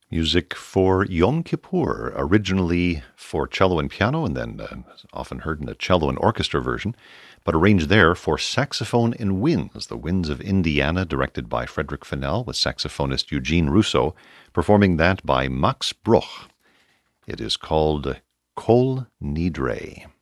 Music for Yom Kippur, originally for cello and piano, and then often heard in a cello and orchestra version, but arranged there for saxophone and winds. The Winds of Indiana, directed by Frederick Fennell, with saxophonist Eugene Russo, performing that by Max Bruch. It is called Kol Nidre.